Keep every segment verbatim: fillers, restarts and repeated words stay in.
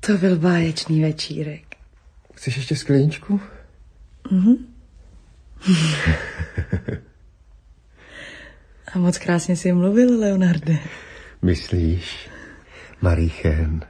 To byl báječný večírek. Chceš ještě skleničku? Mhm. A moc krásně jsi mluvil, Leonarde. Myslíš, Mariechen?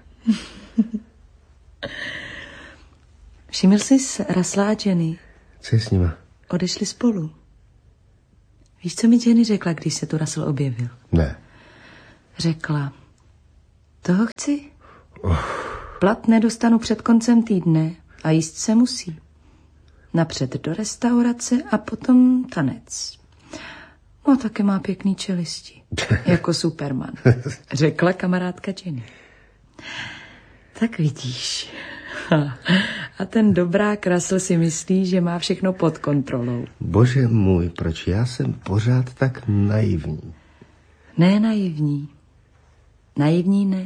Všiml jsi Russella a Jenny? Co je s nima? Odešli spolu. Víš, co mi Jenny řekla, když se tu Russell objevil? Ne. Řekla, toho chci. Oh. Plat nedostanu před koncem týdne a jíst se musí. Napřed do restaurace a potom tanec. No, taky má pěkný čelisti. Jako Superman. Řekla kamarádka Jenny. Tak vidíš. A ten dobrák Russell si myslí, že má všechno pod kontrolou. Bože můj, proč já jsem pořád tak naivní? Ne naivní. Naivní ne.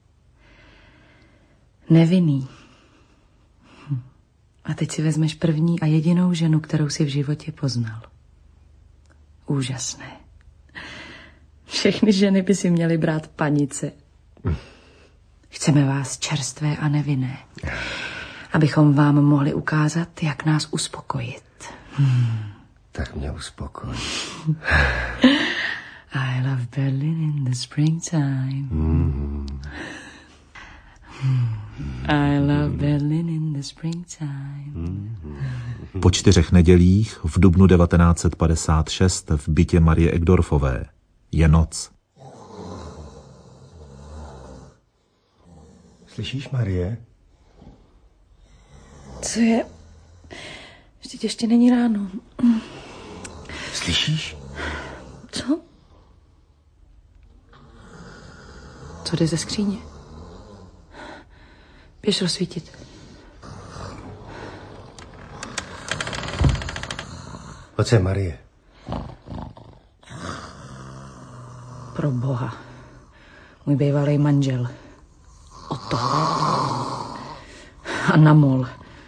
Nevinný. Hm. A teď si vezmeš první a jedinou ženu, kterou si v životě poznal. Úžasné. Všechny ženy by si měly brát panice. Chceme vás čerstvé a nevinné, abychom vám mohli ukázat, jak nás uspokojit. Hmm. Tak mě uspokoj. I love Berlin in the springtime. Mm. I love Berlin in the springtime. Po čtyřech nedělích v dubnu devatenáct set padesát šest v bytě Marie Egdorfové je noc. Slyšíš, Marie? Co je? Vždyť ještě není ráno. Slyšíš? Co? Co jde ze skříně? Běž rozsvítit. Pojď sem, Marie. Pro boha. Můj bývalý manžel. Otto. A namol.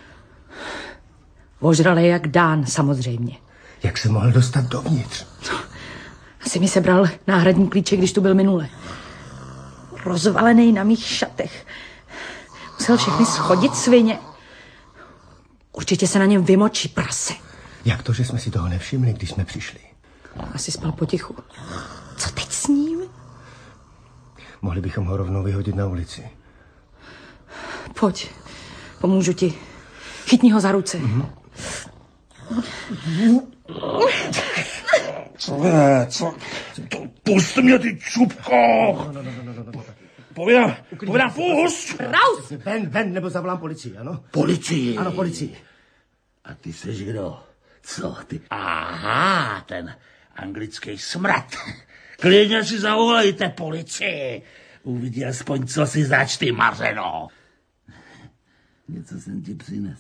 Ožralej jak Dán, samozřejmě. Jak se mohl dostat dovnitř? Asi mi sebral náhradní klíče, když tu byl minule. Rozvalený na mých šatech. Musel všechny schodit svině. Určitě se na něm vymočí prase. Jak to, že jsme si toho nevšimli, když jsme přišli? Asi spal potichu. Co teď s ním? Mohli bychom ho rovnou vyhodit na ulici. Pojď, pomůžu ti. Chytni ho za ruce. Mm-hmm. Co je, co? Pust mě, ty čupko! No, no, no, no, no, no. Povědám, povědám, pust! Raus! Ven, ven, nebo zavolám policii, ano? Policii? Ano, policii. A ty seš kdo? Co ty? Aha, ten anglický smrad. Klidně si zavolejte policii. Uvidí aspoň, co si zač, ty mařeno. Něco jsem ti přines.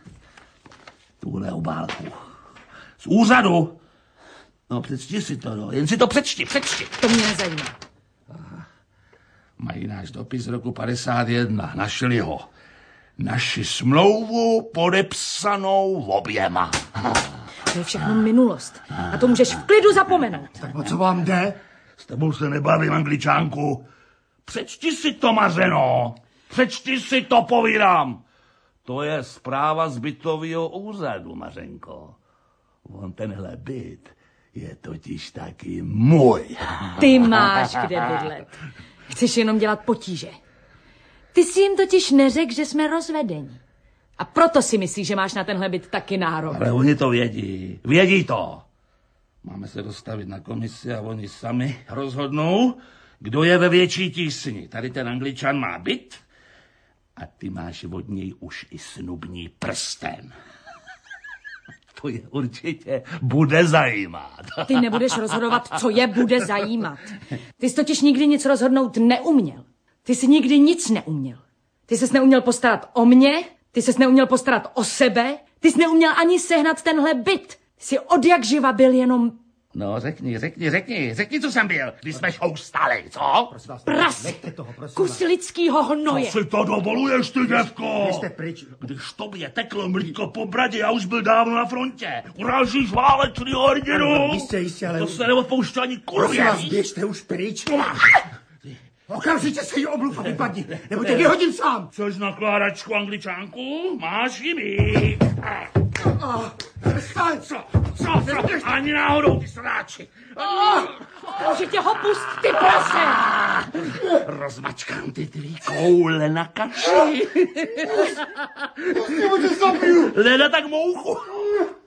Tuhle obálku. Z úřadu. No, přečti si to, no. Jen si to přečti, přečti. To mě nezajímá. Aha. Mají náš dopis z roku padesát jedna. Našli ho. Naši smlouvu podepsanou oběma. To je všechno minulost. A to můžeš v klidu zapomenout. Tak o co vám jde? S tebou se nebavím, Angličánku. Přečti si to, mařeno. Přečti si to, povídám. To je zpráva z bytového úřadu, Mařenko. On tenhle byt je totiž taky můj. Ty máš kde bydlet. Chceš jenom dělat potíže. Ty jsi jim totiž neřekl, že jsme rozvedení. A proto si myslíš, že máš na tenhle byt taky nárok. Ale oni to vědí. Vědí to. Máme se dostavit na komisi a oni sami rozhodnou, kdo je ve větší tísni. Tady ten Angličan má byt a ty máš od něj už i snubní prsten. To je určitě bude zajímat. Ty nebudeš rozhodovat, co je bude zajímat. Ty jsi totiž nikdy nic rozhodnout neuměl. Ty jsi nikdy nic neuměl. Ty jsi neuměl postarat o mě, ty jsi neuměl postarat o sebe, ty jsi neuměl ani sehnat tenhle byt. Ty jsi od jak živa byl jenom... No, řekni, řekni, řekni, řekni, co jsem byl, když jsme šoustali, co? Pras! Kus lidskýho hnoje! Co si to dovoluješ, ty děvko? Jste pryč. Když tobě teklo mlíko po bradě, já už byl dávno na frontě. Urážíš válečnýho hrdinu. Jistě, jistě, ale... To se neodpouští ani kurvě. Prosím vás, běžte už pryč. To máš. Ty, Okamžitě se jí obluv a vypadni, nebo tě vyhodím sám. Což nakládačku Angličánku? Máš ji mít. Přestaň. Co? Co? Co? Ani náhodou, ty sráči. Že tě ho pust, ty prase! Rozmačkám ty tvý koule na kaši. Nebo tě zabiju. Leda tak mouchu.